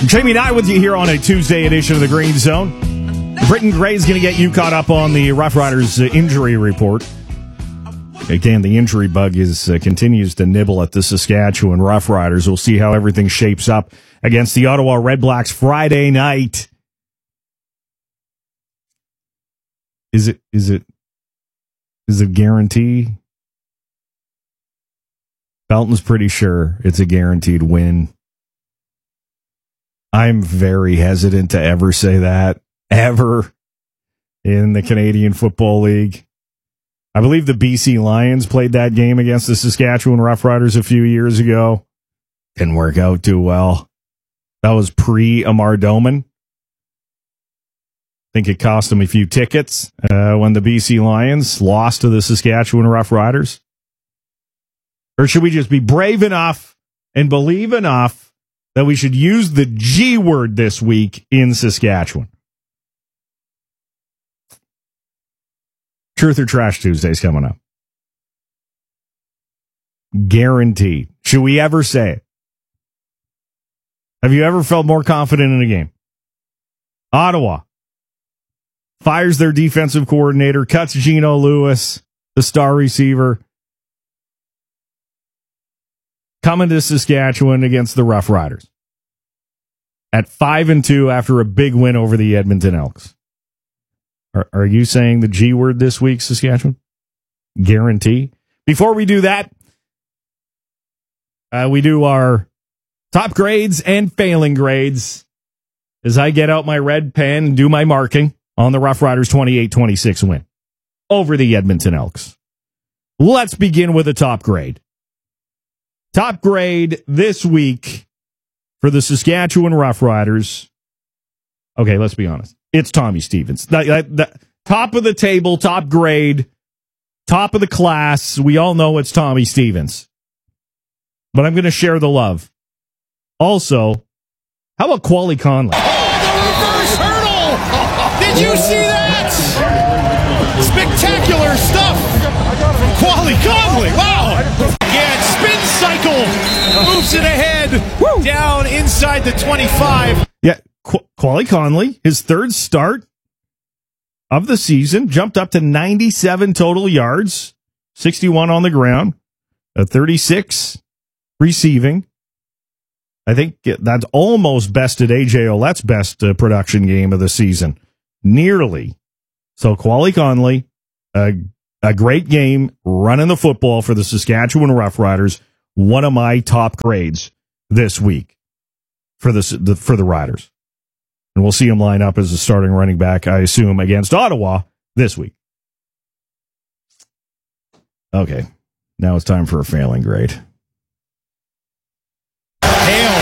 Jamie Nye with you here on a Tuesday edition of the Green Zone. Britton Gray is going to get you caught up on the Rough Riders injury report. Again, the injury bug continues to nibble at the Saskatchewan Rough Riders. We'll see how everything shapes up against the Ottawa Red Blacks Friday night. Is it guarantee? Belton's pretty sure it's a guaranteed win. I'm very hesitant to ever say that, ever, in the Canadian Football League. I believe the BC Lions played that game against the Saskatchewan Rough Riders a few years ago. Didn't work out too well. That was pre-Amar Doman. I think it cost them a few tickets when the BC Lions lost to the Saskatchewan Rough Riders. Or should we just be brave enough and believe enough that we should use the G word this week in Saskatchewan? Truth or Trash Tuesday's coming up. Guaranteed. Should we ever say it? Have you ever felt more confident in a game? Ottawa fires their defensive coordinator, cuts Geno Lewis, the star receiver, coming to Saskatchewan against the Rough Riders at 5-2 after a big win over the Edmonton Elks. Are you saying the G word this week, Saskatchewan? Guarantee? Before we do that, we do our top grades and failing grades as I get out my red pen and do my marking on the Rough Riders 28-26 win over the Edmonton Elks. Let's begin with a top grade. Top grade this week for the Saskatchewan Rough Riders. Okay, let's be honest. It's Tommy Stevens. The top of the table, top grade, top of the class. We all know it's Tommy Stevens. But I'm going to share the love. Also, how about Quali Conley? Oh, the reverse hurdle! Did you see that? Spectacular stuff from Quali Conley. Wow! Again, spin cycle. Moves it ahead. Woo. Down inside the 25. Yeah, Quali Conley, his third start of the season, jumped up to 97 total yards, 61 on the ground, 36 receiving. I think that's almost bested A.J. Ouellette's best production game of the season. Nearly. So Quali Conley, a great game, running the football for the Saskatchewan Rough Riders. One of my top grades this week for the Riders. And we'll see him line up as a starting running back, I assume, against Ottawa this week. Okay, now it's time for a failing grade. Hale,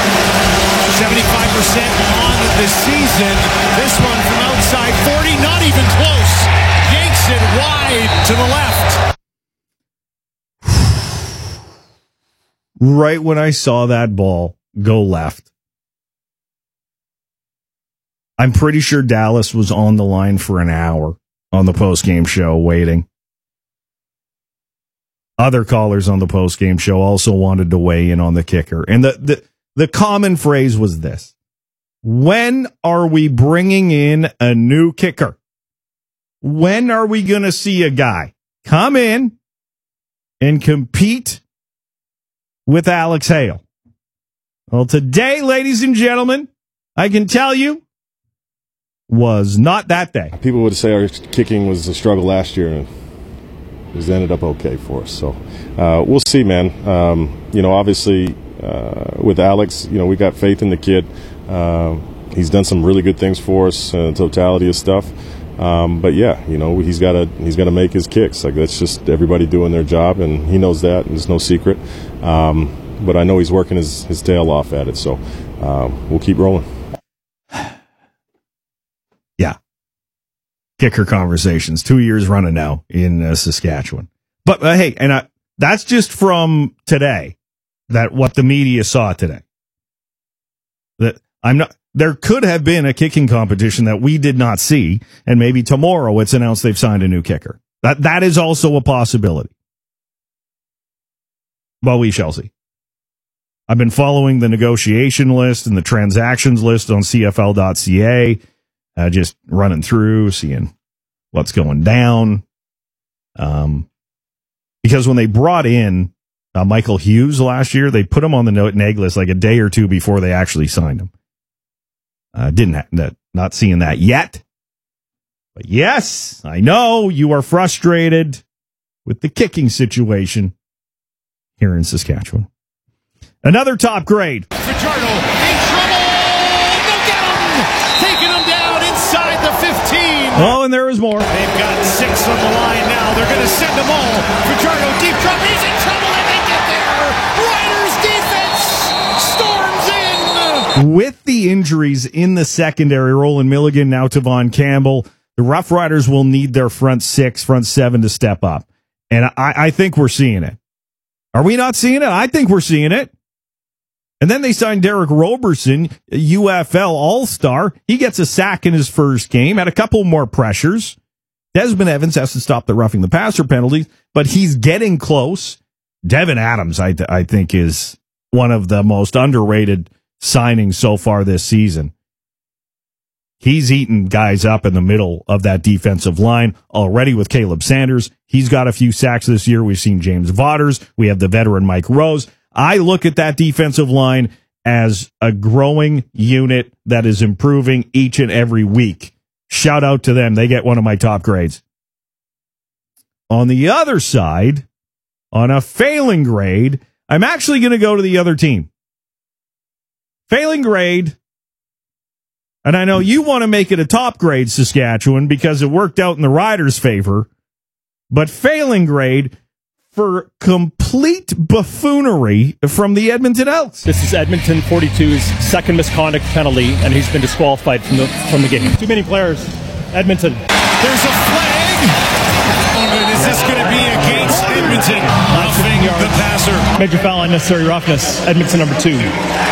75% on the season. This one from outside 40, not even close. Yanks it wide to the left. Right when I saw that ball go left, I'm pretty sure Dallas was on the line for an hour on the postgame show waiting. Other callers on the postgame show also wanted to weigh in on the kicker. And the common phrase was this: when are we bringing in a new kicker? When are we going to see a guy come in and compete with Alex Hale? Well, today, ladies and gentlemen, I can tell you, was not that day. People would say our kicking was a struggle last year, and it ended up okay for us. So we'll see, man. Obviously, with Alex, we got faith in the kid. He's done some really good things for us, totality of stuff. But yeah, he's got to make his kicks. Like, that's just everybody doing their job, and he knows that. And it's no secret. But I know he's working his tail off at it. So we'll keep rolling. Yeah. Kicker conversations, 2 years running now in Saskatchewan. But hey, and that's just from today, that what the media saw today. That there could have been a kicking competition that we did not see, and maybe tomorrow it's announced they've signed a new kicker. That is also a possibility. But we shall see. I've been following the negotiation list and the transactions list on CFL.ca, just running through, seeing what's going down. Because when they brought in Michael Hughes last year, they put him on the neg list like a day or two before they actually signed him. Not seeing that yet. But yes, I know you are frustrated with the kicking situation here in Saskatchewan. Another top grade. Fajardo in trouble. They'll get him. Taking him down inside the 15. Oh, and there is more. They've got 6 on the line now. They're going to send them all. Fajardo deep drop. He's in trouble and they get there. Riders defense storms in. With the injuries in the secondary, Roland Milligan, now Tavon Campbell, the Rough Riders will need their front 6, front 7 to step up. And I think we're seeing it. Are we not seeing it? I think we're seeing it. And then they signed Derek Roberson, UFL All-Star. He gets a sack in his first game, had a couple more pressures. Desmond Evans has to stop the roughing the passer penalties, but he's getting close. Devin Adams, I think, is one of the most underrated signings so far this season. He's eaten guys up in the middle of that defensive line already with Caleb Sanders. He's got a few sacks this year. We've seen James Vaughters. We have the veteran Mike Rose. I look at that defensive line as a growing unit that is improving each and every week. Shout out to them. They get one of my top grades. On the other side, on a failing grade, I'm actually going to go to the other team. Failing grade. And I know you want to make it a top grade, Saskatchewan, because it worked out in the Riders' favor. But failing grade for complete buffoonery from the Edmonton Elks. This is Edmonton 42's second misconduct penalty, and he's been disqualified from the game. Too many players. Edmonton. There's a flag. And is this going to be against Edmonton? Roughing the passer. Major foul, unnecessary roughness. Edmonton number 2.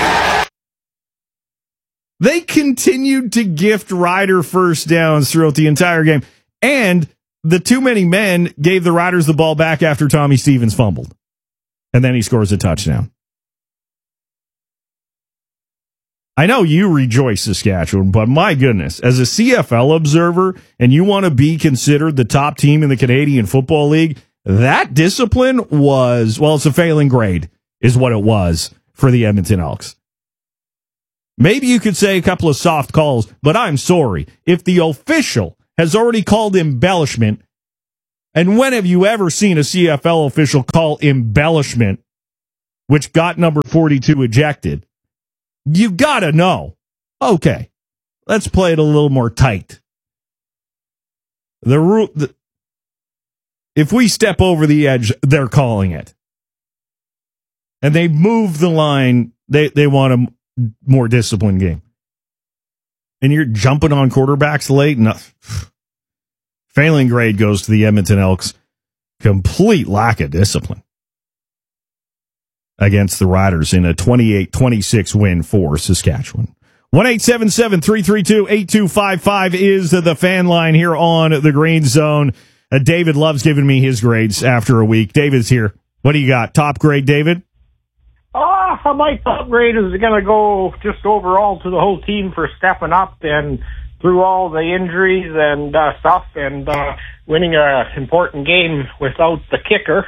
They continued to gift Rider first downs throughout the entire game. And the too many men gave the Riders the ball back after Tommy Stevens fumbled. And then he scores a touchdown. I know you rejoice, Saskatchewan, but my goodness, as a CFL observer, and you want to be considered the top team in the Canadian Football League, that discipline was, well, it's a failing grade, is what it was for the Edmonton Elks. Maybe you could say a couple of soft calls, but I'm sorry. If the official has already called embellishment, and when have you ever seen a CFL official call embellishment, which got number 42 ejected? You gotta know. Okay, let's play it a little more tight. If we step over the edge, they're calling it. And they move the line. They want a more disciplined game. And you're jumping on quarterbacks late. No. Failing grade goes to the Edmonton Elks. Complete lack of discipline against the Riders in a 28-26 win for Saskatchewan. 1-877-332-8255 is the fan line here on the Green Zone. David loves giving me his grades after a week. David's here. What do you got? Top grade, David? My top grade is going to go just overall to the whole team for stepping up and through all the injuries and stuff and winning an important game without a kicker.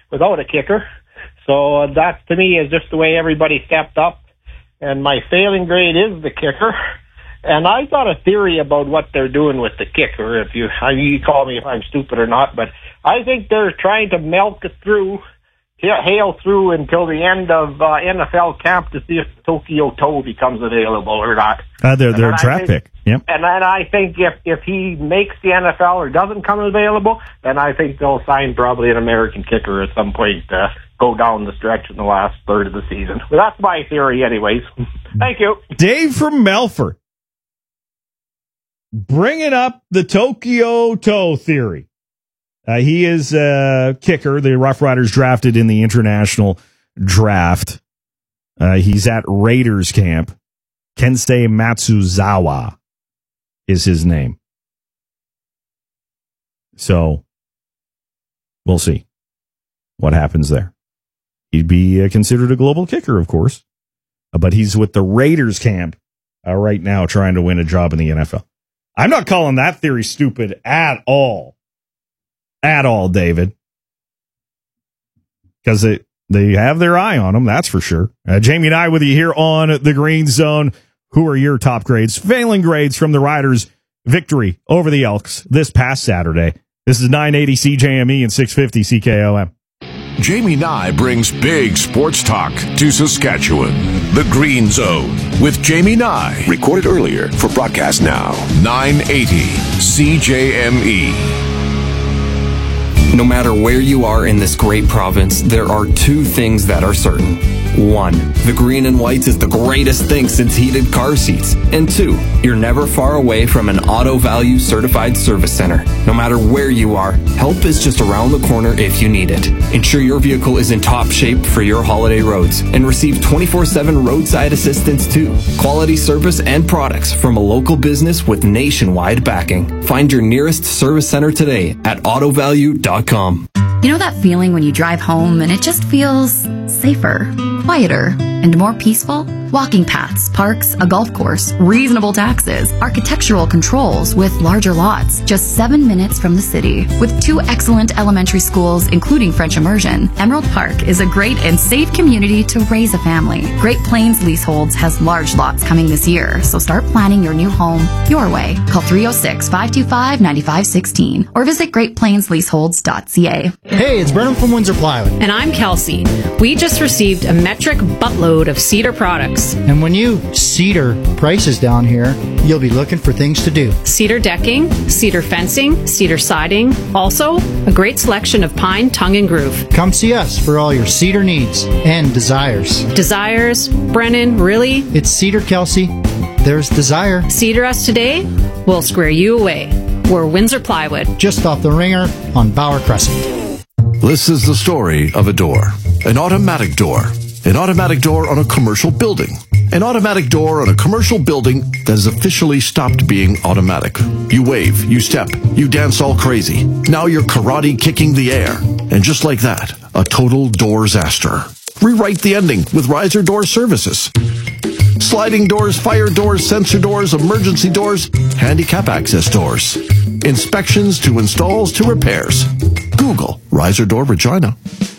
So that, to me, is just the way everybody stepped up. And my failing grade is the kicker. And I got a theory about what they're doing with the kicker. You call me if I'm stupid or not, but I think they're trying to milk it through. Hail through until the end of NFL camp to see if Tokyo Toe becomes available or not. They're a draft pick. Yep. And then I think if he makes the NFL or doesn't come available, then I think they'll sign probably an American kicker at some point to go down the stretch in the last third of the season. But that's my theory anyways. Thank you. Dave from Melfort bringing up the Tokyo Toe theory. He is a kicker. The Rough Riders drafted in the international draft. He's at Raiders camp. Kensei Matsuzawa is his name. So we'll see what happens there. He'd be considered a global kicker, of course. but he's with the Raiders camp right now trying to win a job in the NFL. I'm not calling that theory stupid at all. At all, David. Because they have their eye on him, that's for sure. Jamie and I with you here on the Green Zone. Who are your top grades? Failing grades from the Riders' victory over the Elks this past Saturday. This is 980 CJME and 650 CKOM. Jamie Nye brings big sports talk to Saskatchewan. The Green Zone with Jamie Nye. Recorded earlier for broadcast now. 980 CJME. No matter where you are in this great province, there are two things that are certain. One, the green and whites is the greatest thing since heated car seats. And two, you're never far away from an Auto Value certified service center. No matter where you are, help is just around the corner if you need it. Ensure your vehicle is in top shape for your holiday roads and receive 24/7 roadside assistance too. Quality service and products from a local business with nationwide backing. Find your nearest service center today at autovalue.com. You know that feeling when you drive home and it just feels safer, quieter, and more peaceful? Walking paths, parks, a golf course, reasonable taxes, architectural controls with larger lots, just 7 minutes from the city. With 2 excellent elementary schools, including French immersion, Emerald Park is a great and safe community to raise a family. Great Plains Leaseholds has large lots coming this year, so start planning your new home your way. Call 306-525-9516 or visit greatplainsleaseholds.ca. Hey, it's Brennan from Windsor Plywood. And I'm Kelsey. We just received a metric buttload of cedar products. And when you cedar prices down here, you'll be looking for things to do. Cedar decking, cedar fencing, cedar siding. Also, a great selection of pine, tongue, and groove. Come see us for all your cedar needs and desires. Desires? Brennan, really? It's Cedar, Kelsey. There's desire. Cedar us today, we'll square you away. We're Windsor Plywood. Just off the ringer on Bauer Crescent. This is the story of a door. An automatic door. An automatic door on a commercial building. An automatic door on a commercial building that has officially stopped being automatic. You wave, you step, you dance all crazy. Now you're karate kicking the air. And just like that, a total door-zaster. Rewrite the ending with Riser Door Services. Sliding doors, fire doors, sensor doors, emergency doors, handicap access doors. Inspections to installs to repairs. Google Riser Door Regina.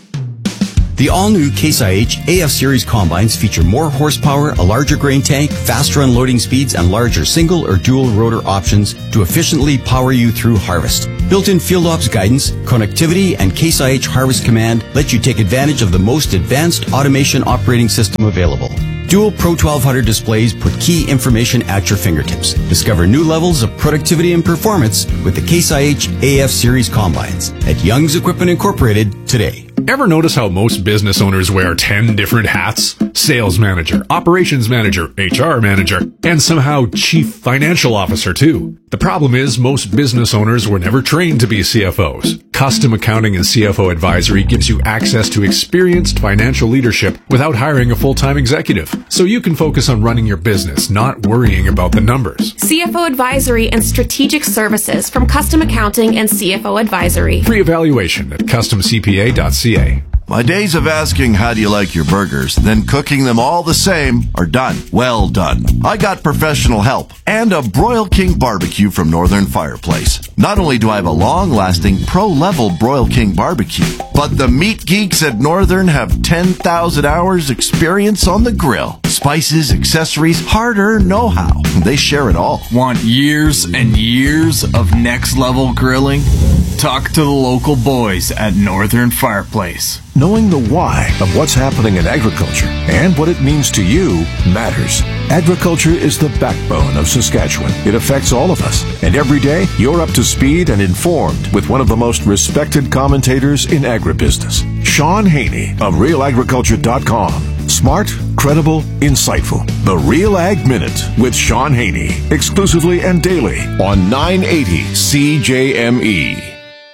The all-new Case IH AF Series combines feature more horsepower, a larger grain tank, faster unloading speeds, and larger single or dual rotor options to efficiently power you through harvest. Built-in field ops guidance, connectivity, and Case IH Harvest Command let you take advantage of the most advanced automation operating system available. Dual Pro 1200 displays put key information at your fingertips. Discover new levels of productivity and performance with the Case IH AF Series combines at Young's Equipment Incorporated today. Ever notice how most business owners wear 10 different hats? Sales manager, operations manager, HR manager, and somehow chief financial officer too. The problem is most business owners were never trained to be CFOs. Custom Accounting and CFO Advisory gives you access to experienced financial leadership without hiring a full-time executive. So you can focus on running your business, not worrying about the numbers. CFO Advisory and Strategic Services from Custom Accounting and CFO Advisory. Free evaluation at customcpa.ca. My days of asking how do you like your burgers, then cooking them all the same are done. Well done. I got professional help and a Broil King barbecue from Northern Fireplace. Not only do I have a long-lasting pro-level Broil King barbecue, but the meat geeks at Northern have 10,000 hours experience on the grill. Spices, accessories, hard-earned know-how. They share it all. Want years and years of next-level grilling? Talk to the local boys at Northern Fireplace. Knowing the why of what's happening in agriculture and what it means to you matters. Agriculture is the backbone of Saskatchewan. It affects all of us. And every day, you're up to speed and informed with one of the most respected commentators in agribusiness, Sean Haney of RealAgriculture.com. Smart, credible, insightful. The Real Ag Minute with Sean Haney. Exclusively and daily on 980 CJME.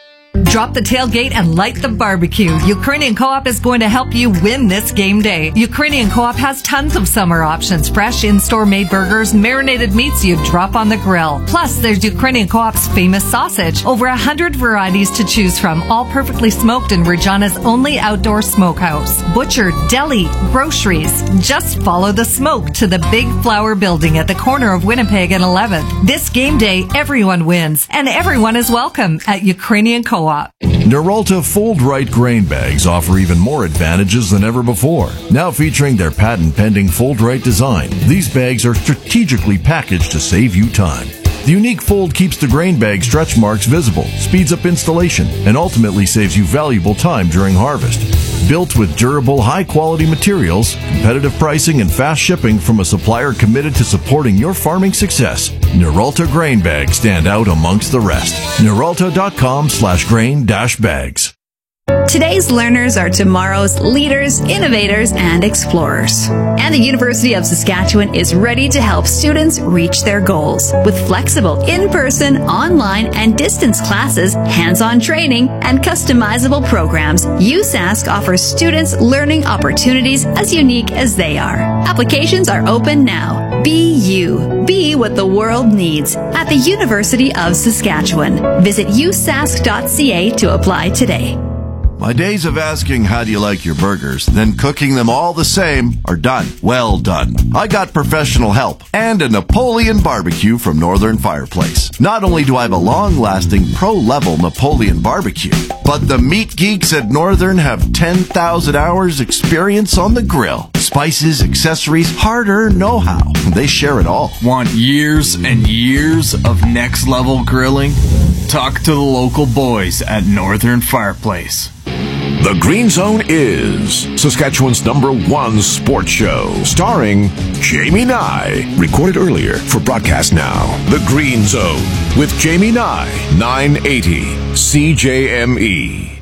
Drop the tailgate and light the barbecue. Ukrainian Co-op is going to help you win this game day. Ukrainian Co-op has tons of summer options. Fresh in-store made burgers, marinated meats you drop on the grill. Plus, there's Ukrainian Co-op's famous sausage. Over 100 varieties to choose from, all perfectly smoked in Regina's only outdoor smokehouse. Butcher, deli, groceries. Just follow the smoke to the Big Flower Building at the corner of Winnipeg and 11th. This game day, everyone wins, and everyone is welcome at Ukrainian Co-op. Noralta Fold Right grain bags offer even more advantages than ever before. Now featuring their patent-pending Fold Right design, these bags are strategically packaged to save you time. The unique fold keeps the grain bag stretch marks visible, speeds up installation, and ultimately saves you valuable time during harvest. Built with durable, high-quality materials, competitive pricing, and fast shipping from a supplier committed to supporting your farming success, Noralta grain bags stand out amongst the rest. Noralta.com/grain-bags. Today's learners are tomorrow's leaders, innovators, and explorers. And the University of Saskatchewan is ready to help students reach their goals. With flexible in-person, online, and distance classes, hands-on training, and customizable programs, USask offers students learning opportunities as unique as they are. Applications are open now. Be you. Be what the world needs at the University of Saskatchewan. Visit usask.ca to apply today. My days of asking how do you like your burgers, then cooking them all the same are done. Well done. I got professional help and a Napoleon barbecue from Northern Fireplace. Not only do I have a long-lasting pro-level Napoleon barbecue, but the meat geeks at Northern have 10,000 hours experience on the grill. Spices, accessories, hard-earned know-how. They share it all. Want years and years of next-level grilling? Talk to the local boys at Northern Fireplace. The Green Zone is Saskatchewan's #1 sports show, starring Jamie Nye. Recorded earlier for broadcast now. The Green Zone with Jamie Nye, 980 CJME.